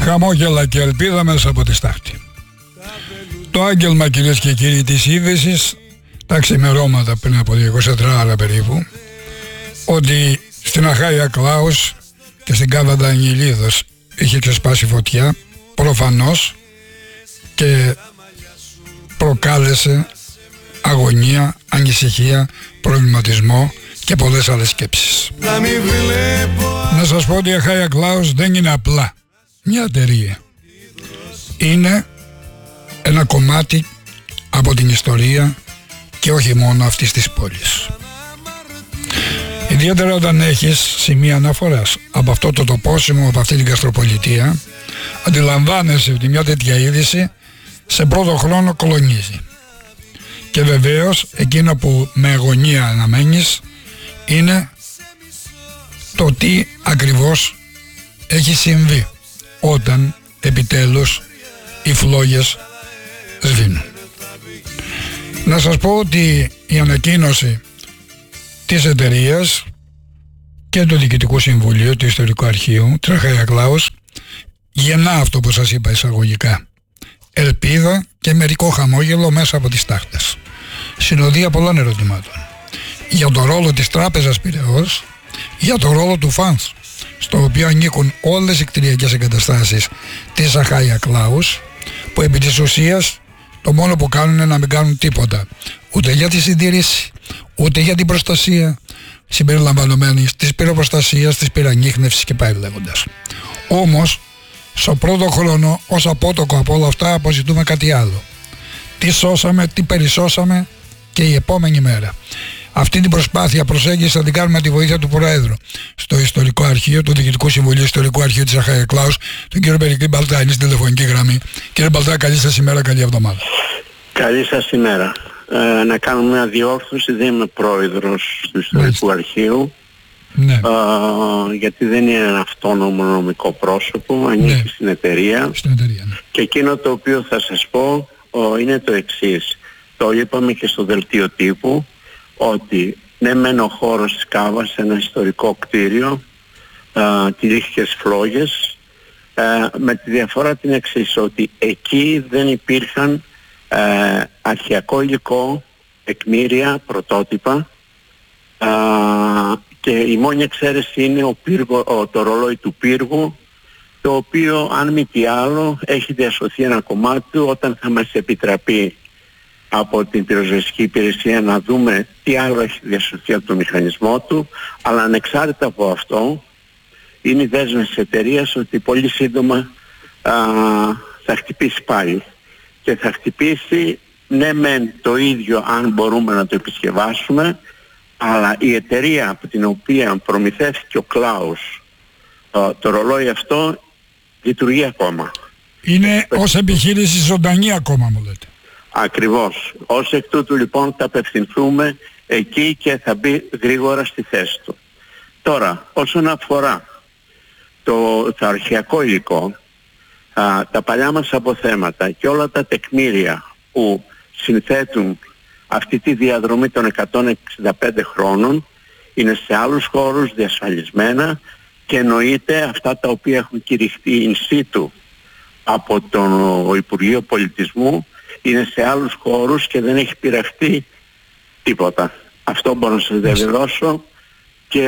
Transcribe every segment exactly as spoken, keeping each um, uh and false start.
Χαμόγελα και ελπίδα μέσα από τη στάχτη. Το άγγελμα, κυρίες και κύριοι, της είδησης τα ξημερώματα πριν από είκοσι τέσσερα ώρα περίπου, ότι στην Αχάια Κλάους και στην Κάβαντα Αγγελίδος είχε ξεσπάσει φωτιά, προφανώς, και προκάλεσε αγωνία, ανησυχία, προβληματισμό και πολλές άλλες σκέψεις. Να σας πω ότι η Αχάια Κλάους δεν είναι απλά μια εταιρεία. Είναι ένα κομμάτι από την ιστορία και όχι μόνο αυτής της πόλης. Ιδιαίτερα όταν έχεις σημεία αναφοράς από αυτό το τοπόσιμο, από αυτή την γαστροπολιτεία, αντιλαμβάνεσαι ότι μια τέτοια είδηση σε πρώτο χρόνο κολονίζει. Και βεβαίως εκείνο που με αγωνία αναμένεις είναι το τι ακριβώς έχει συμβεί όταν επιτέλους οι φλόγες σβήνουν. Να σας πω ότι η ανακοίνωση της εταιρείας και του Διοικητικού Συμβουλίου του Ιστορικού Αρχείου της Αχάια Κλάους γεννά αυτό που σας είπα εισαγωγικά, ελπίδα και μερικό χαμόγελο μέσα από τις τάχτες. Συνοδεία πολλών ερωτημάτων για το ρόλο της Τράπεζας Πειραιώς, για το ρόλο του ΦΑΝΣ, στο οποίο ανήκουν όλες οι κτηριακές εγκαταστάσεις της Αχάια Κλάους, που επί της ουσίας το μόνο που κάνουν είναι να μην κάνουν τίποτα, ούτε για τη συντήρηση, ούτε για την προστασία, συμπεριλαμβανομένης της πυροπροστασίας, της πυρανίχνευσης και πάει λέγοντας. Όμως, στο πρώτο χρόνο, ως απότοκο από όλα αυτά, αποζητούμε κάτι άλλο. Τι σώσαμε, τι περισσώσαμε και η επόμενη μέρα. Αυτή την προσπάθεια προσέγγιση θα την κάνουμε με τη βοήθεια του Προέδρου στο Ιστορικό Αρχείο, του Διοικητικού Συμβουλίου Ιστορικού Αρχείου της Αχάια Κλάους, τον κύριο Περικλή Μπαλτά, είναι στην τηλεφωνική γραμμή. Κύριε Μπαλτά, καλή σας ημέρα, καλή εβδομάδα. Καλή σας ημέρα. Ε, να κάνουμε μια διόρθωση, δεν είμαι πρόεδρος του Ιστορικού Μάλιστα. Αρχείου. Ναι. Ε, γιατί δεν είναι ένα αυτόνομο νομικό πρόσωπο, ανήκει ναι. στην εταιρεία. Στην εταιρεία ναι. Και εκείνο το οποίο θα σας πω ο, είναι το εξής. Το είπαμε και στο δελτίο τύπου, ότι ναι μεν ο χώρος της Κάβας, ένα ιστορικό κτίριο, α, κυρίχες φλόγες, α, με τη διαφορά την εξής, ότι εκεί δεν υπήρχαν α, αρχαιακό υλικό, τεκμήρια, πρωτότυπα, α, και η μόνη εξαίρεση είναι ο πύργο, ο, το ρολόι του πύργου, το οποίο αν μη τι άλλο έχει διασωθεί ένα κομμάτι του, όταν θα μας επιτραπεί από την πυροσβεστική υπηρεσία να δούμε τι άλλο έχει διασωθεί από το μηχανισμό του, αλλά ανεξάρτητα από αυτό είναι η δέσμευση της εταιρείας ότι πολύ σύντομα α, θα χτυπήσει πάλι και θα χτυπήσει ναι μεν το ίδιο αν μπορούμε να το επισκευάσουμε, αλλά η εταιρεία από την οποία προμηθεύτηκε ο Κλάους α, το ρολόι αυτό λειτουργεί ακόμα. Είναι ως επιχείρηση ζωντανή ακόμα, μου λέτε. Ακριβώς. Ως εκ τούτου λοιπόν θα απευθυνθούμε εκεί και θα μπει γρήγορα στη θέση του. Τώρα, όσον αφορά το, το αρχαιακό υλικό, α, τα παλιά μας αποθέματα και όλα τα τεκμήρια που συνθέτουν αυτή τη διαδρομή των εκατόν εξήντα πέντε χρόνων είναι σε άλλους χώρους διασφαλισμένα και εννοείται αυτά τα οποία έχουν κηρυχθεί in situ από το Υπουργείο Πολιτισμού είναι σε άλλους χώρους και δεν έχει πειραχτεί τίποτα. Αυτό μπορώ να σας διαβεβαιώσω και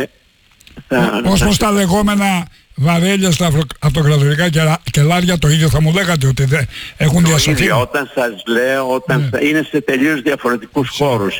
θα... Ως προς τα λεγόμενα βαρέλια στα αυτοκρατορικά κελάρια το ίδιο θα μου λέγατε ότι δεν έχουν διασωθεί. Όταν σας λέω, όταν ναι. θα είναι σε τελείως διαφορετικούς Μάλιστα. χώρους.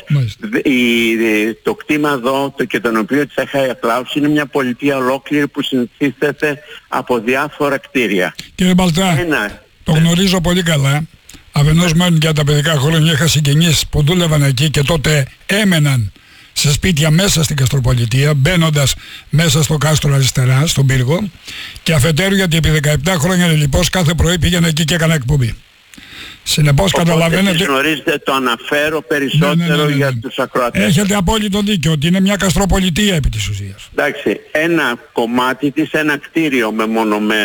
Η, το κτήμα εδώ το και τον οποίο της Αχάια Κλάους είναι μια πολιτεία ολόκληρη που συνθίσταται από διάφορα κτίρια. Κύριε Μπαλτά, Ένα... το γνωρίζω πολύ καλά. Αφενός μένουν για τα παιδικά χρόνια, είχα συγγενείς που δούλευαν εκεί και τότε έμεναν σε σπίτια μέσα στην Καστροπολιτεία, μπαίνοντας μέσα στο κάστρο αριστερά, στον πύργο, και αφετέρου γιατί επί δεκαεπτά χρόνια λοιπόν κάθε πρωί πήγαινε εκεί και έκανα εκπομπή. Συνεπώς καταλαβαίνετε... Οπότε γνωρίζετε, το αναφέρω περισσότερο ναι, ναι, ναι, ναι, ναι. για τους ακροατές. Έχετε απόλυτο δίκιο ότι είναι μια Καστροπολιτεία επί της ουσίας. Εντάξει, ένα κομμάτι της, ένα κτίριο μεμονωμένο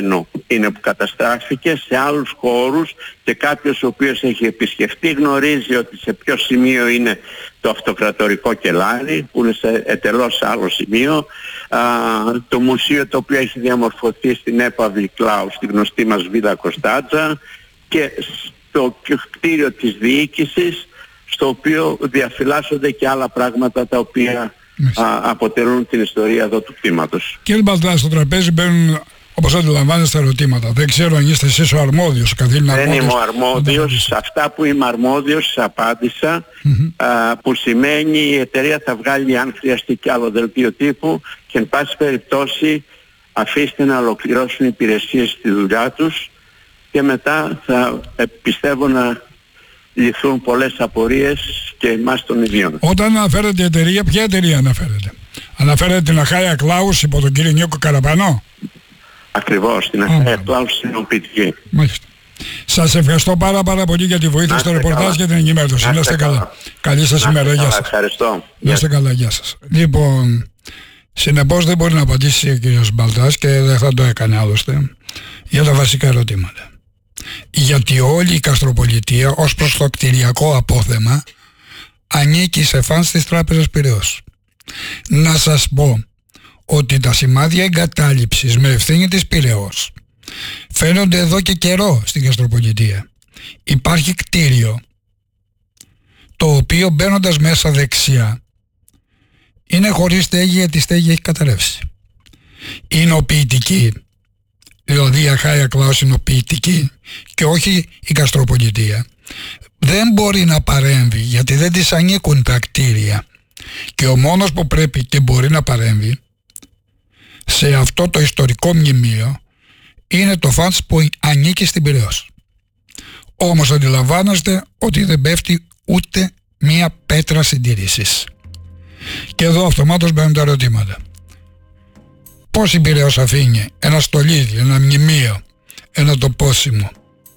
είναι που καταστράφηκε, σε άλλους χώρους, και κάποιος ο οποίος έχει επισκεφτεί γνωρίζει ότι σε ποιο σημείο είναι το αυτοκρατορικό κελάρι, που είναι σε εντελώς άλλο σημείο. Α, το μουσείο το οποίο έχει διαμορφωθεί στην έπαυλη Κλάου, στη γνωστή μας Βίλα Κωνσταντζα, και στο κτίριο της διοίκησης, στο οποίο διαφυλάσσονται και άλλα πράγματα τα οποία α, αποτελούν την ιστορία εδώ του κτήματος. Κύριε Μπαλτά, στο τραπέζι μπαίνουν, όπως αντιλαμβάνεστε, ερωτήματα. Δεν ξέρω αν είστε εσείς ο αρμόδιος, καθήλυνα αρμόδιος. Δεν είμαι ο αρμόδιος. Σε αυτά που είμαι αρμόδιος απάντησα, mm-hmm. α, που σημαίνει η εταιρεία θα βγάλει, αν χρειαστεί, κι άλλο δελτίο τύπου, και εν πάση περιπτώσει αφήστε να ολοκληρώσουν οι υπηρεσίες στη δουλειά τους, και μετά θα ε, πιστεύω να λυθούν πολλές απορίες και εμάς των ιδίων. Όταν αναφέρετε εταιρεία, ποια εταιρεία αναφέρετε? Αναφέρετε την Αχάια Κλάους υπό τον κύριο Νίκο Καραπανό? Ακριβώς, την Αχάια Κλάους στην Οπιτική. Μάλιστα. Σας ευχαριστώ πάρα πάρα πολύ για τη βοήθεια στο ρεπορτάζ και την ενημέρωση. Να είστε καλά. Καλή σας ημέρα. Γεια σας. Ευχαριστώ. Να είστε καλά. Γεια σας. Λοιπόν, συνεπώς δεν μπορεί να απαντήσει ο κύριος Μπαλτάς, και δεν θα το έκανε άλλωστε, για τα βασικά ερωτήματα. Γιατί όλη η Καστροπολιτεία ως προς το κτηριακό απόθεμα ανήκει σε φανς της Τράπεζας Πειραιώς. Να σας πω ότι τα σημάδια εγκατάλειψης με ευθύνη της Πειραιώς φαίνονται εδώ και καιρό στην Καστροπολιτεία. Υπάρχει κτίριο το οποίο, μπαίνοντας μέσα δεξιά, είναι χωρίς στέγη, γιατί η στέγη έχει καταρρεύσει. Είναι ο ποιητική, δηλαδή η Αχάια Κλάους είναι ο ποιητική και όχι η Καστροπολιτεία. Δεν μπορεί να παρέμβει, γιατί δεν της ανήκουν τα κτίρια, και ο μόνος που πρέπει και μπορεί να παρέμβει σε αυτό το ιστορικό μνημείο είναι το φαντς που ανήκει στην Πειραιώς. Όμως αντιλαμβάνεστε ότι δεν πέφτει ούτε μία πέτρα συντήρησης. Και εδώ αυτομάτως μπαίνουν τα ερωτήματα. Πώς η Πειραιώς αφήνει ένα στολίδι, ένα μνημείο, ένα τοπόσιμο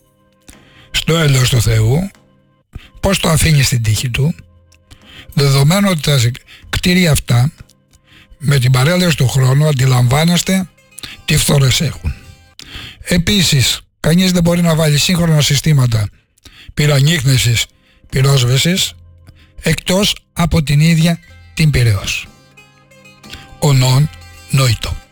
στο έλεος του Θεού? Πώς το αφήνει στην τύχη του, δεδομένου ότι τα κτίρια αυτά με την παρέλαση του χρόνου αντιλαμβάνεστε τι φθορές έχουν? Επίσης, κανείς δεν μπορεί να βάλει σύγχρονα συστήματα πυρανίχνευσης, πυρόσβεσης, εκτός από την ίδια την Πειραιώς. Ο νον νοητό.